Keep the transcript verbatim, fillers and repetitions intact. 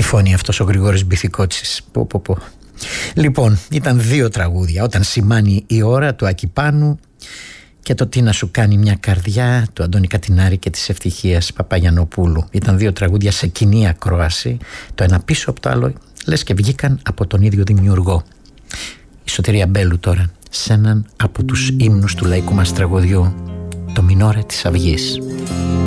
φωνή αυτός ο Γρηγόρης Μπιθικότσης. Πω, πω, πω. Λοιπόν, ήταν δύο τραγούδια. Όταν σημάνει η ώρα του Ακιπάνου και το τι να σου κάνει μια καρδιά του Αντώνη Κατινάρη και της Ευτυχίας Παπαγιαννοπούλου. Ήταν δύο τραγούδια σε κοινή ακρόαση, το ένα πίσω από το άλλο, λες και βγήκαν από τον ίδιο δημιουργό. Η Σωτηρία Μπέλου τώρα, σε έναν από τους ύμνους του λαϊκού μας τραγουδιού, το Μινόρε της Αυγής.